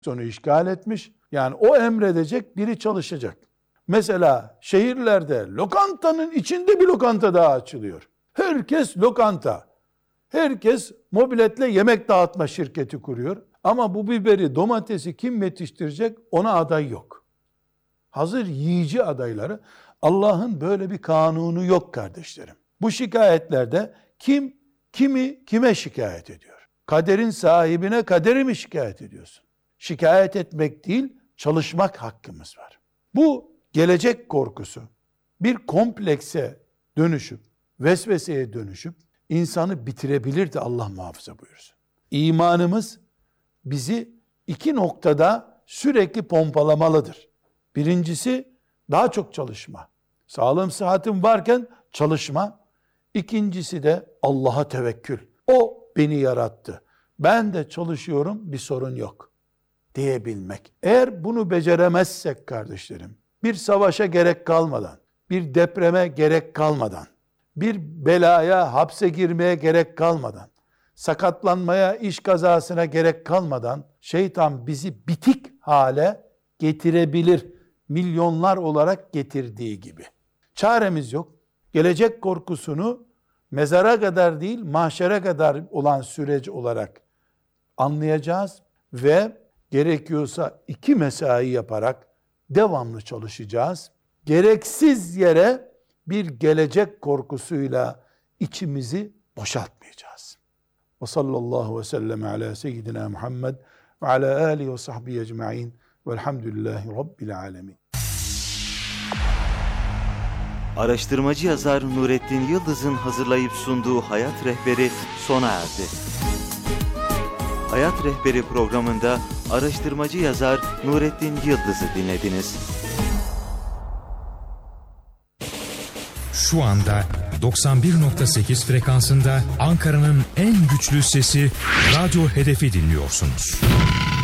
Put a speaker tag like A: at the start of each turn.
A: Onu işgal etmiş. Yani o emredecek, biri çalışacak. Mesela şehirlerde lokantanın içinde bir lokanta daha açılıyor. Herkes lokanta. Herkes mobiletle yemek dağıtma şirketi kuruyor. Ama bu biberi, domatesi kim yetiştirecek? Ona aday yok. Hazır yiyici adayları. Allah'ın böyle bir kanunu yok kardeşlerim. Bu şikayetlerde kime şikayet ediyor? Kaderin sahibine kaderi mi şikayet ediyorsun? Şikayet etmek değil, çalışmak hakkımız var. Bu gelecek korkusu bir komplekse dönüşüp, vesveseye dönüşüp insanı bitirebilir de Allah muhafaza buyursun. İmanımız bizi iki noktada sürekli pompalamalıdır. Birincisi daha çok çalışma. Sağlığım, sıhhatim varken çalışma. İkincisi de Allah'a tevekkül. O beni yarattı. Ben de çalışıyorum, bir sorun yok diyebilmek. Eğer bunu beceremezsek kardeşlerim, bir savaşa gerek kalmadan, bir depreme gerek kalmadan, bir belaya, hapse girmeye gerek kalmadan, sakatlanmaya, iş kazasına gerek kalmadan şeytan bizi bitik hale getirebilir. Milyonlar olarak getirdiği gibi. Çaremiz yok. Gelecek korkusunu mezara kadar değil, mahşere kadar olan süreç olarak anlayacağız ve gerekiyorsa 2 mesai yaparak devamlı çalışacağız. Gereksiz yere bir gelecek korkusuyla içimizi boşaltmayacağız. Ve sallallahu ve sellem ala seyyidina Muhammed ve ala alihi ve sahbihi ecma'in velhamdülillahi rabbil alemin.
B: Araştırmacı yazar Nurettin Yıldız'ın hazırlayıp sunduğu Hayat Rehberi sona erdi. Hayat Rehberi programında araştırmacı yazar Nurettin Yıldız'ı dinlediniz.
C: Şu anda 91.8 frekansında Ankara'nın en güçlü sesi Radyo Hedef'i dinliyorsunuz.